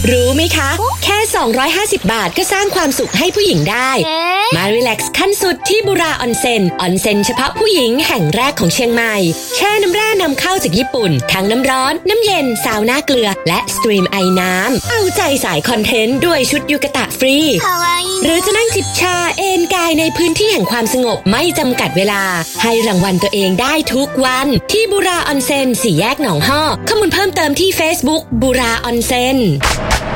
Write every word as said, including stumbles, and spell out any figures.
รู้ไหมคะแค่สองร้อยห้าสิบบาทก็สร้างความสุขให้ผู้หญิงได้มารีแลกซ์ขั้นสุดที่บุราออนเซ็นออนเซ็นเฉพาะผู้หญิงแห่งแรกของเชียงใหม่แช่น้ำแร่นำเข้าจากญี่ปุ่นทั้งน้ำร้อนน้ำเย็นซาวน่าเกลือและสตรีมไอน้ำเอาใจสายคอนเทนต์ด้วยชุดยูกะตะฟรีหรือจะนั่งจิบชาเอนกายในพื้นที่แห่งความสงบไม่จำกัดเวลาให้รางวัลตัวเองได้ทุกวันที่บุราออนเซ็นสี่แยกหนองฮ้อข้อมูลเพิ่มเติมที่ Facebook บุราออนเซ็น